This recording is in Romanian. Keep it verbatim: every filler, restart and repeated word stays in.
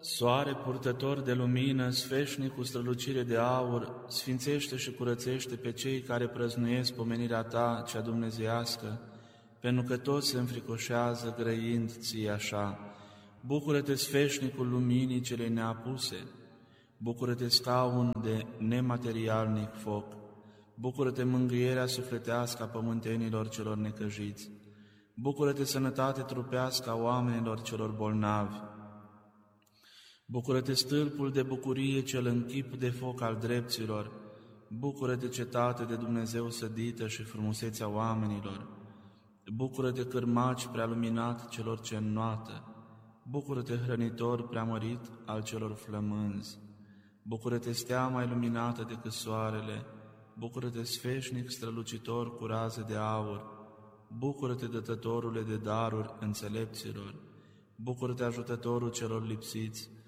Soare purtător de lumină, sfeșnic cu strălucire de aur, sfințește și curățește pe cei care prăznuiesc pomenirea Ta cea dumnezeiască, pentru că toți se înfricoșează grăind Ție așa. Bucură-te, sfeșnicul luminii cele neapuse, bucură-te, scaun de nematerialnic foc, bucură-te, mângâierea sufletească a pământenilor celor necăjiți, bucură-te, sănătate trupească a oamenilor celor bolnavi, bucură-te, stâlpul de bucurie cel în chip de foc al drepților, bucură-te, cetate de Dumnezeu sădită și frumusețea oamenilor, bucură-te, cârmaci prealuminat celor ce înnoată, bucură-te, hrănitor preamărit al celor flămânzi, bucură-te, stea mai luminată decât soarele, bucură-te, sfeșnic strălucitor cu raze de aur, bucură-te, dătătorule de daruri înțelepților, bucură-te, ajutătorul celor lipsiți,